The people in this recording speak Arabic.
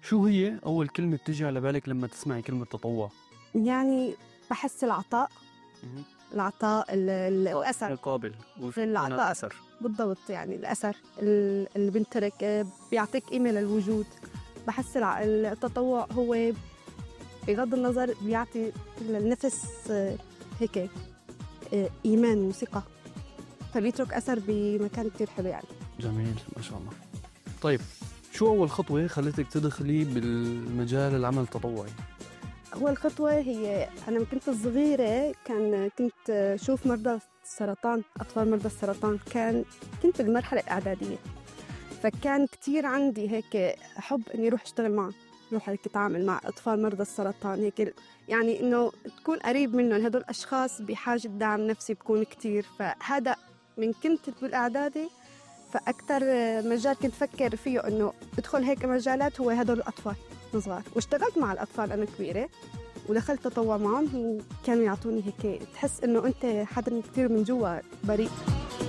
شو هي أول كلمة بتيجي على بالك لما تسمعي كلمة تطوع؟ يعني بحس العطاء. العطاء الأثر مقابل العطاء أثر. بالضبط، يعني الأثر اللي بنترك بيعطيك قيمة للوجود. بحس التطوع هو بغض النظر بيعطي للنفس هيك إيمان وثقة، فبيترك أثر بمكان كتير حلو يعني. جميل ما شاء الله. طيب شو أول خطوة خلتك تدخلي بالمجال العمل التطوعي؟ أول خطوة هي أنا كنت صغيرة كنت شوف مرضى السرطان، أطفال مرضى السرطان، كنت بالمرحلة الإعدادية، فكان كتير عندي هيك حب إني أروح أشتغل معهم، أروح هيك أتعامل مع أطفال مرضى السرطان، هيك يعني إنه تكون قريب منهم. هدول أشخاص بحاجة دعم نفسي بكون كتير، فهذا من كنت بالإعدادي. فأكتر مجال كنت فكر فيه إنه أدخل هيك مجالات هو هدول الأطفال صغار، واشتغلت مع الأطفال أنا كبيرة ودخلت تطوع معهم، وكانوا يعطوني هيك تحس إنه أنت حدا كتير من جوا بريء.